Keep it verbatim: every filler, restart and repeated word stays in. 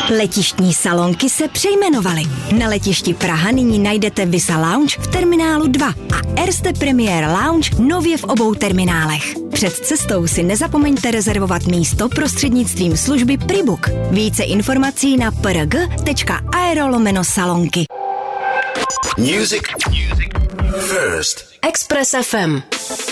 Letištní salonky se přejmenovaly. Na letišti Praha nyní najdete Visa Lounge v terminálu dva a Erste Premier Lounge nově v obou terminálech. Před cestou si nezapomeňte rezervovat místo prostřednictvím služby Pribook. Více informací na prg tečka aero lomeno salonky. Music. Music. First. Express F M.